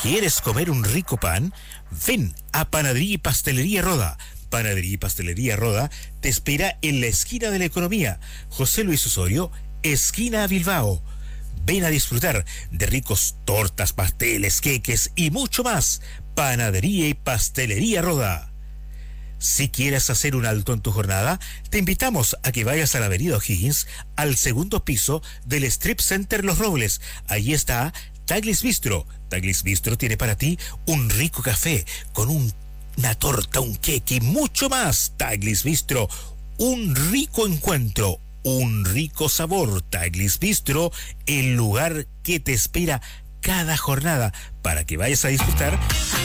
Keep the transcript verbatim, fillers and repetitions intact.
¿Quieres comer un rico pan? Ven a Panadería y Pastelería Roda. Panadería y Pastelería Roda te espera en la esquina de la economía. José Luis Osorio, esquina Bilbao. Ven a disfrutar de ricos tortas, pasteles, queques y mucho más. Panadería y Pastelería Roda. Si quieres hacer un alto en tu jornada, te invitamos a que vayas a la avenida O'Higgins, al segundo piso del Strip Center Los Robles. Allí está Taglis Bistro. Taglis Bistro tiene para ti un rico café con un, una torta, un queque y mucho más. Taglis Bistro, un rico encuentro, un rico sabor. Taglis Bistro, el lugar que te espera cada jornada para que vayas a disfrutar